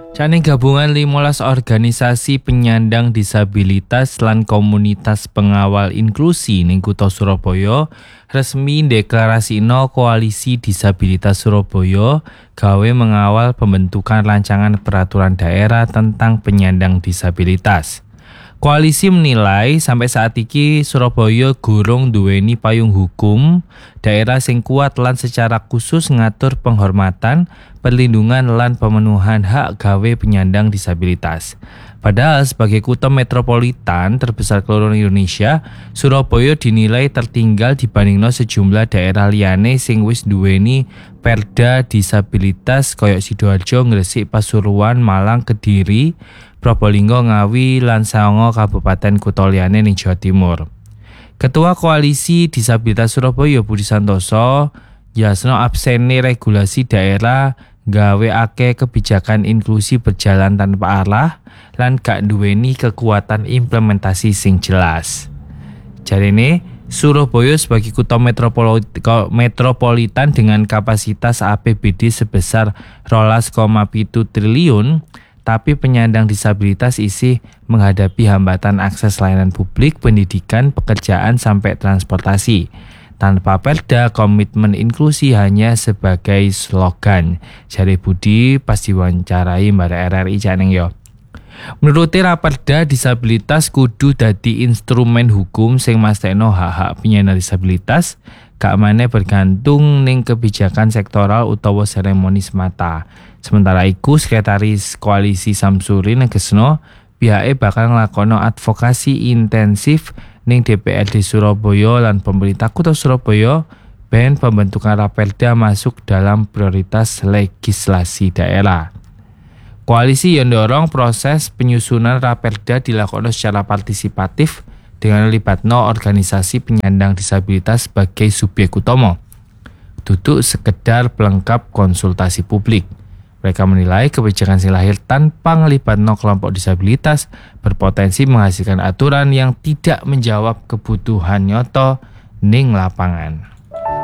Jane gabungan 15 organisasi penyandang disabilitas lan komunitas pengawal inklusi ning Kutha Surabaya resmi ndeklarasino Koalisi Disabilitas Surabaya gawe mengawal pembentukan rancangan peraturan daerah tentang penyandang disabilitas. Koalisi menilai sampai saat ini Surabaya gurung duweni payung hukum daerah sing kuat lan secara khusus ngatur penghormatan, perlindungan lan pemenuhan hak gawe penyandang disabilitas. Padahal sebagai kutha metropolitan terbesar keloro Indonesia, Surabaya dinilai tertinggal dibandingno sejumlah daerah liyane sing wis duweni perda disabilitas koyok Sidoarjo, Gresik, Pasuruan, Malang, Kediri, Probolinggo, Ngawi, lan Songo kabupaten kutha liyane ning Jawa Timur. Ketua Koalisi Disabilitas Surabaya Budi Santoso yasno absene regulasi daerah gawe akeh kebijakan inklusi berjalan tanpa arah lan gak duweni kekuatan implementasi sing jelas. Jarene Surabaya sebagai kutha metropolitan dengan kapasitas APBD sebesar 12,7 triliun, tapi penyandang disabilitas isih menghadapi hambatan akses layanan publik, pendidikan, pekerjaan sampai transportasi. Tanpa perda, komitmen inklusi hanya sebagai slogan. Jare Budi pas diwawancarai mbak RRI Caneng yo. Menurut Raperda, disabilitas kudu dadi instrumen hukum sing mastekno hak-hak penyandang disabilitas, gak maneh bergantung ning kebijakan sektoral utawa seremoni semata. Sementara iku Sekretaris Koalisi Samsuri negesno pihake bakal nglakono advokasi intensif ning DPRD Surabaya lan pemerintah Kota Surabaya ben pembentukan Raperda masuk dalam prioritas legislasi daerah. Koalisi yang dorong proses penyusunan Raperda dilakukan secara partisipatif dengan libatno organisasi penyandang disabilitas sebagai subjek utama. Duduk sekedar pelengkap konsultasi publik. Mereka menilai kebijakan sing lahir tanpa ngelibatno kelompok disabilitas berpotensi menghasilkan aturan yang tidak menjawab kebutuhan nyoto ning lapangan.